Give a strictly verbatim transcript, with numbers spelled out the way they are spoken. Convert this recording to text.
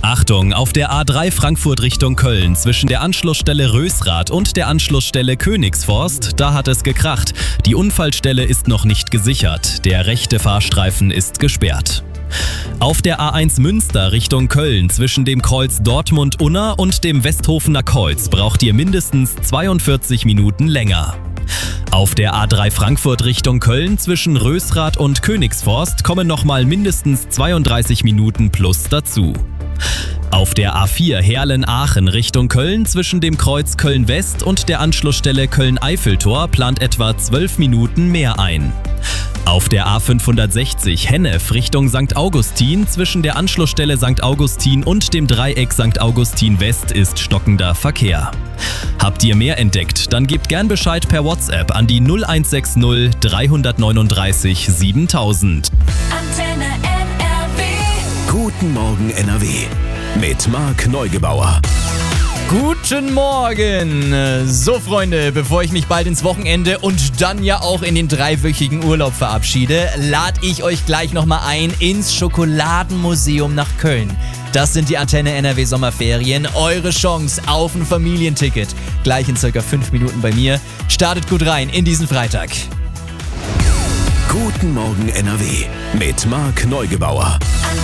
Achtung, auf der A drei Frankfurt Richtung Köln zwischen der Anschlussstelle Rösrath und der Anschlussstelle Königsforst, da hat es gekracht. Die Unfallstelle ist noch nicht gesichert. Der rechte Fahrstreifen ist gesperrt. Auf der A eins Münster Richtung Köln zwischen dem Kreuz Dortmund-Unna und dem Westhofener Kreuz braucht ihr mindestens zweiundvierzig Minuten länger. Auf der A drei Frankfurt Richtung Köln zwischen Rösrath und Königsforst kommen nochmal mindestens zweiunddreißig Minuten plus dazu. Auf der A vier Heerlen-Aachen Richtung Köln zwischen dem Kreuz Köln-West und der Anschlussstelle Köln-Eiffeltor plant etwa zwölf Minuten mehr ein. Auf der A fünfhundertsechzig Hennef Richtung Sankt Augustin zwischen der Anschlussstelle Sankt Augustin und dem Dreieck Sankt Augustin West ist stockender Verkehr. Habt ihr mehr entdeckt? Dann gebt gern Bescheid per WhatsApp an die null eins sechs null drei neun drei siebentausend. Antenne N R W. Guten Morgen N R W mit Marc Neugebauer. Guten Morgen! So Freunde, bevor ich mich bald ins Wochenende und dann ja auch in den dreiwöchigen Urlaub verabschiede, lade ich euch gleich nochmal ein ins Schokoladenmuseum nach Köln. Das sind die Antenne N R W Sommerferien, eure Chance auf ein Familienticket. Gleich in circa fünf Minuten bei mir. Startet gut rein in diesen Freitag. Guten Morgen N R W mit Marc Neugebauer.